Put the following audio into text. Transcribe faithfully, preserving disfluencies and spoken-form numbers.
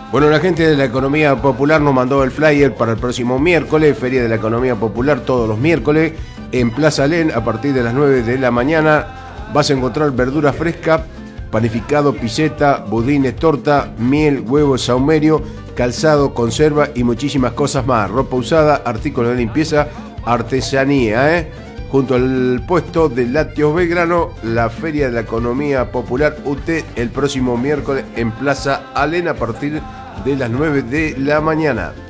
Bueno, la gente de la Economía Popular nos mandó el flyer para el próximo miércoles, Feria de la Economía Popular todos los miércoles, en Plaza Alén, a partir de las nueve de la mañana. Vas a encontrar verdura fresca, panificado, piseta, budines, torta, miel, huevos, saumerio, calzado, conserva y muchísimas cosas más. Ropa usada, artículos de limpieza, artesanía, ¿eh? Junto al puesto de Lácteos Belgrano, la Feria de la Economía Popular U T el próximo miércoles en Plaza Alén a partir de las nueve de la mañana.